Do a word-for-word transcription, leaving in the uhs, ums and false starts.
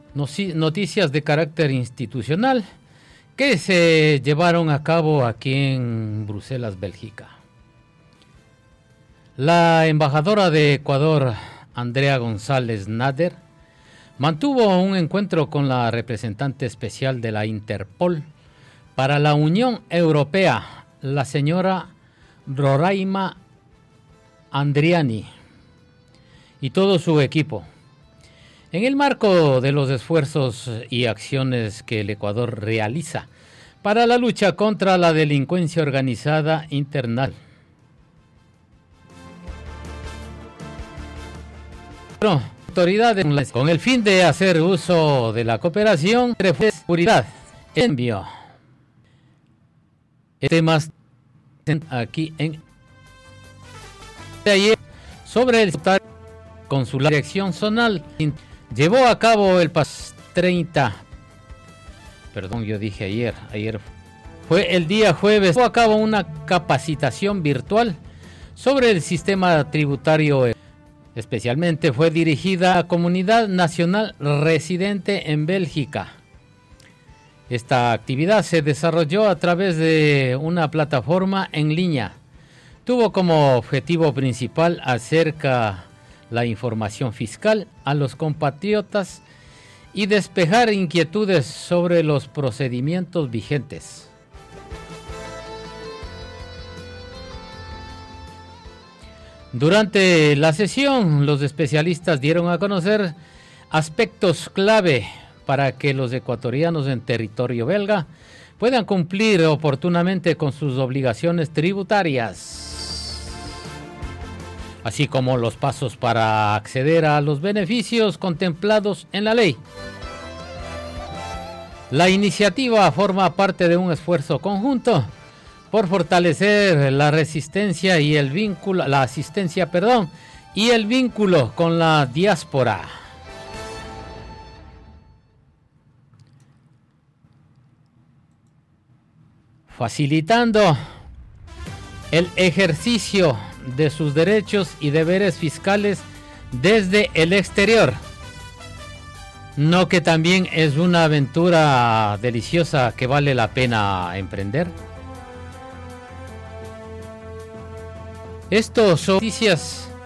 noticias de carácter institucional que se llevaron a cabo aquí en Bruselas, Bélgica. La embajadora de Ecuador, Andrea González Nader, mantuvo un encuentro con la representante especial de la Interpol para la Unión Europea, la señora Roraima Andriani, y todo su equipo, en el marco de los esfuerzos y acciones que el Ecuador realiza para la lucha contra la delincuencia organizada internacional. Bueno, autoridades con el fin de hacer uso de la cooperación de seguridad, envío temas aquí en de ayer sobre el consular de dirección zonal llevó a cabo el pas treinta, perdón, yo dije ayer, ayer fue el día jueves, llevó a cabo una capacitación virtual sobre el sistema tributario. Especialmente fue dirigida a la comunidad nacional residente en Bélgica. Esta actividad se desarrolló a través de una plataforma en línea. Tuvo como objetivo principal acercar la información fiscal a los compatriotas y despejar inquietudes sobre los procedimientos vigentes. Durante la sesión, los especialistas dieron a conocer aspectos clave para que los ecuatorianos en territorio belga puedan cumplir oportunamente con sus obligaciones tributarias, así como los pasos para acceder a los beneficios contemplados en la ley. La iniciativa forma parte de un esfuerzo conjunto por fortalecer la resistencia y el vínculo, la asistencia, perdón, y el vínculo con la diáspora. Facilitando el ejercicio de sus derechos y deberes fiscales desde el exterior. ¿No que también es una aventura deliciosa que vale la pena emprender? Estos son noticias